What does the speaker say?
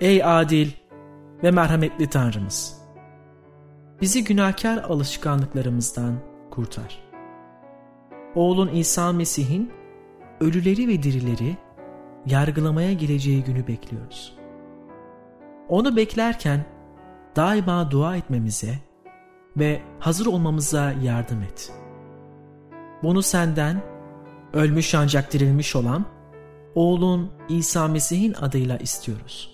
Ey adil ve merhametli Tanrımız! Bizi günahkar alışkanlıklarımızdan kurtar. Oğlun İsa Mesih'in ölüleri ve dirileri yargılamaya geleceği günü bekliyoruz. Onu beklerken daima dua etmemize ve hazır olmamıza yardım et. Bunu senden, ölmüş ancak dirilmiş olan oğlun İsa Mesih'in adıyla istiyoruz.